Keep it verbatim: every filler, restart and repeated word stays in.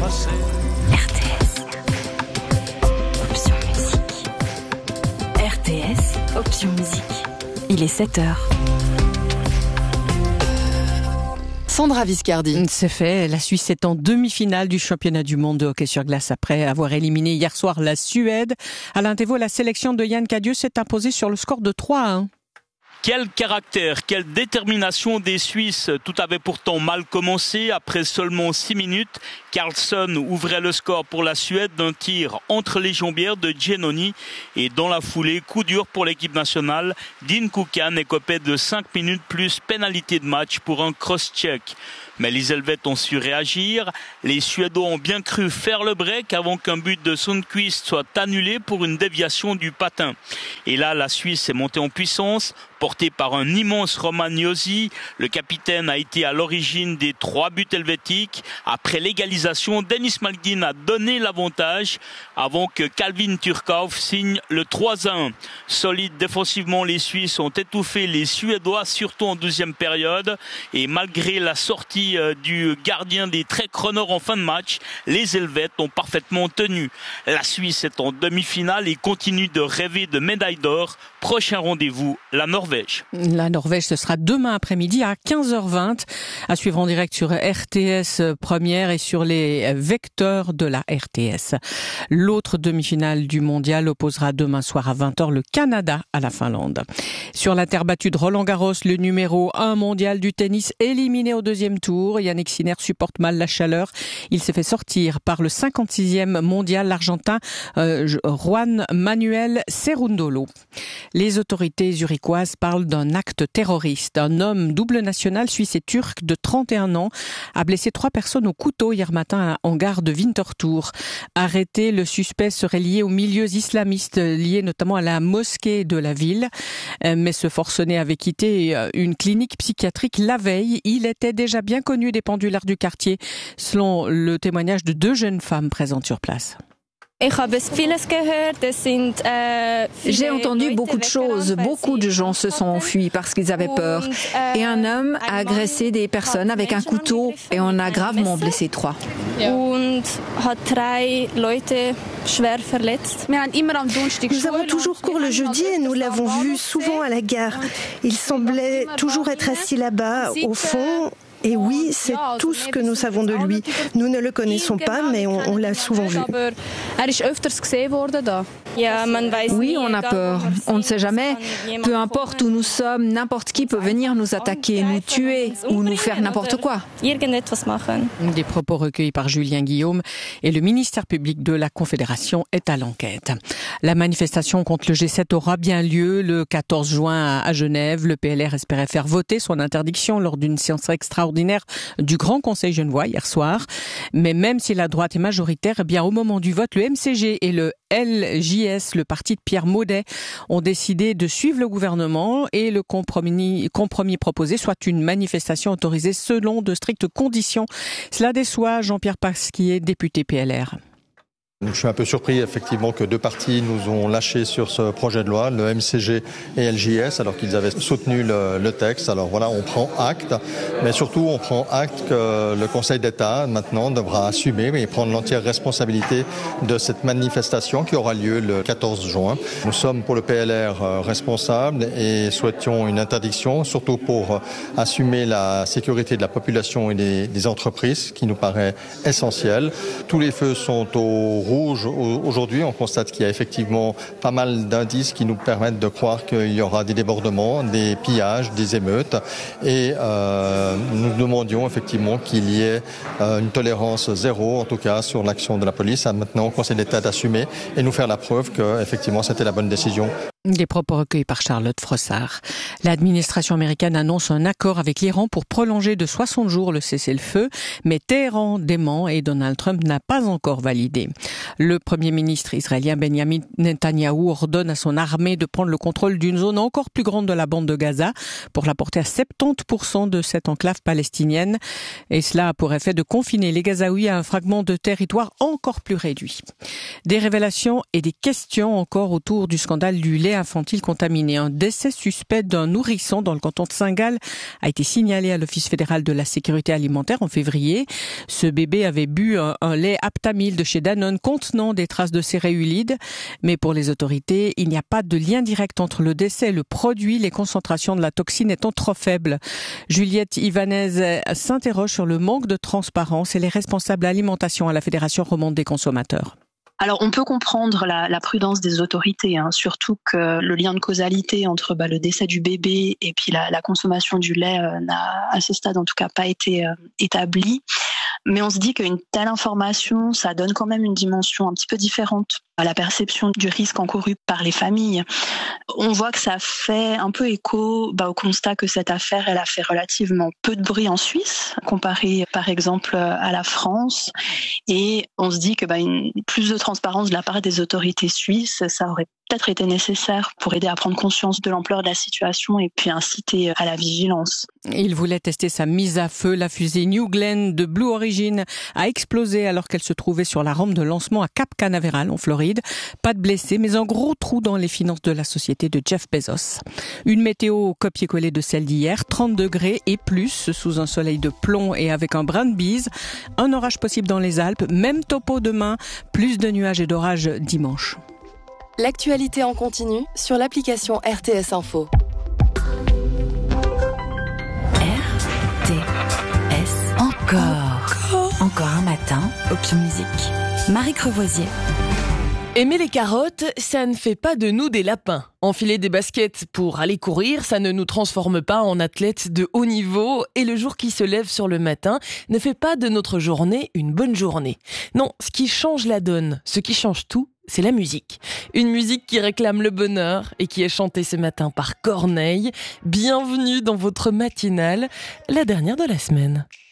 passé. R T S. Option musique. R T S. Option musique. Il est sept heures. Sandra Viscardi. C'est fait. La Suisse est en demi-finale du championnat du monde de hockey sur glace après avoir éliminé hier soir la Suède. Alain Thévault, la sélection de Yann Cadieux s'est imposée sur le score de trois à un. Quel caractère, quelle détermination des Suisses. Tout avait pourtant mal commencé. Après seulement six minutes, Carlson ouvrait le score pour la Suède d'un tir entre les jambières de Giannoni. Et dans la foulée, coup dur pour l'équipe nationale. Dean Kukan écopait de cinq minutes plus pénalité de match pour un cross-check. Mais les Helvètes ont su réagir. Les Suédois ont bien cru faire le break avant qu'un but de Sundqvist soit annulé pour une déviation du patin. Et là, la Suisse est montée en puissance, portée par un immense Roman Josi. Le capitaine a été à l'origine des trois buts helvétiques. Après l'égalisation, Dennis Malgin a donné l'avantage avant que Calvin Turkov signe le trois à un. Solides défensivement, les Suisses ont étouffé les Suédois, surtout en deuxième période. Et malgré la sortie du gardien des Trek Runners en fin de match, les Helvètes ont parfaitement tenu. La Suisse est en demi-finale et continue de rêver de médaille d'or. Prochain rendez-vous, la Norvège. La Norvège, ce sera demain après-midi à quinze heures vingt, à suivre en direct sur R T S Première et sur les vecteurs de la R T S. L'autre demi-finale du mondial opposera demain soir à vingt heures le Canada à la Finlande. Sur la terre battue de Roland-Garros, le numéro un mondial du tennis éliminé au deuxième tour. Yannick Sinner supporte mal la chaleur. Il s'est fait sortir par le cinquante-sixième mondial, l'Argentin euh, Juan Manuel Cerundolo. Les autorités zurichoises parlent d'un acte terroriste. Un homme double national suisse et turc de trente et un ans a blessé trois personnes au couteau hier matin en gare de Winterthur. Arrêté, le suspect serait lié aux milieux islamistes, liés notamment à la mosquée de la ville. Mais ce forcené avait quitté une clinique psychiatrique la veille. Il était déjà bien connu des pendulaires du quartier, selon le témoignage de deux jeunes femmes présentes sur place. J'ai entendu beaucoup de choses. Beaucoup de gens se sont enfuis parce qu'ils avaient peur. Et un homme a agressé des personnes avec un couteau et on a gravement blessé trois. Nous avons toujours cours le jeudi et nous l'avons vu souvent à la gare. Il semblait toujours être assis là-bas, au fond. Et oui, c'est tout ce que nous savons de lui. Nous ne le connaissons pas, mais on, on l'a souvent vu. Oui, on a peur. On ne sait jamais. Peu importe où nous sommes, n'importe qui peut venir nous attaquer, nous tuer ou nous faire n'importe quoi. Des propos recueillis par Julien Guillaume et le ministère public de la Confédération est à l'enquête. La manifestation contre le G sept aura bien lieu le quatorze juin à Genève. Le P L R espérait faire voter son interdiction lors d'une séance extraordinaire du Grand Conseil genevois hier soir. Mais même si la droite est majoritaire, eh bien au moment du vote, le M C G et le L J S, le parti de Pierre Maudet, ont décidé de suivre le gouvernement et le compromis, compromis proposé soit une manifestation autorisée selon de strictes conditions. Cela déçoit Jean-Pierre Pasquier, député P L R. Je suis un peu surpris effectivement que deux partis nous ont lâchés sur ce projet de loi, le M C G et L J S, alors qu'ils avaient soutenu le, le texte. Alors voilà, on prend acte, mais surtout on prend acte que le Conseil d'État maintenant devra assumer et prendre l'entière responsabilité de cette manifestation qui aura lieu le quatorze juin. Nous sommes pour le P L R responsables et souhaitions une interdiction, surtout pour assumer la sécurité de la population et des, des entreprises, qui nous paraît essentiel. Tous les feux sont au rouge. Aujourd'hui, on constate qu'il y a effectivement pas mal d'indices qui nous permettent de croire qu'il y aura des débordements, des pillages, des émeutes. Et euh, nous demandions effectivement qu'il y ait euh, une tolérance zéro, en tout cas, sur l'action de la police. Maintenant, au Conseil d'État d'assumer et nous faire la preuve que effectivement c'était la bonne décision. Des propos recueillis par Charlotte Frossard. L'administration américaine annonce un accord avec l'Iran pour prolonger de soixante jours le cessez-le-feu, mais Téhéran dément et Donald Trump n'a pas encore validé. Le Premier ministre israélien Benjamin Netanyahou ordonne à son armée de prendre le contrôle d'une zone encore plus grande de la bande de Gaza pour la porter à soixante-dix pour cent de cette enclave palestinienne. Et cela a pour effet de confiner les Gazaouis à un fragment de territoire encore plus réduit. Des révélations et des questions encore autour du scandale du lait lait infantile contaminé. Un décès suspect d'un nourrisson dans le canton de Saint-Gall a été signalé à l'Office fédéral de la sécurité alimentaire en février. Ce bébé avait bu un, un lait Aptamil de chez Danone contenant des traces de céréulide. Mais pour les autorités, il n'y a pas de lien direct entre le décès et le produit, les concentrations de la toxine étant trop faibles. Juliette Ivanez s'interroge sur le manque de transparence et les responsables alimentation à la Fédération romande des consommateurs. Alors, on peut comprendre la, la prudence des autorités, hein, surtout que le lien de causalité entre bah, le décès du bébé et puis la, la consommation du lait euh, n'a, à ce stade en tout cas, pas été euh, établi. Mais on se dit qu'une telle information, ça donne quand même une dimension un petit peu différente à la perception du risque encouru par les familles. On voit que ça fait un peu écho bah, au constat que cette affaire, elle a fait relativement peu de bruit en Suisse, comparé par exemple à la France. Et on se dit que bah, une, plus de transparence de la part des autorités suisses, ça aurait peut-être été nécessaire pour aider à prendre conscience de l'ampleur de la situation et puis inciter à la vigilance. Il voulait tester sa mise à feu. La fusée New Glenn de Blue Origin a explosé alors qu'elle se trouvait sur la rampe de lancement à Cap Canaveral en Floride. Pas de blessés, mais un gros trou dans les finances de la société de Jeff Bezos. Une météo copier-coller de celle d'hier, trente degrés et plus, sous un soleil de plomb et avec un brin de bise. Un orage possible dans les Alpes, même topo demain, plus de nuages et d'orages dimanche. L'actualité en continu sur l'application R T S Info. R T S Encore. Encore un matin, Option Musique. Marie Crevoisier. Aimer les carottes, ça ne fait pas de nous des lapins. Enfiler des baskets pour aller courir, ça ne nous transforme pas en athlètes de haut niveau. Et le jour qui se lève sur le matin ne fait pas de notre journée une bonne journée. Non, ce qui change la donne, ce qui change tout, c'est la musique. Une musique qui réclame le bonheur et qui est chantée ce matin par Corneille. Bienvenue dans votre matinale, la dernière de la semaine.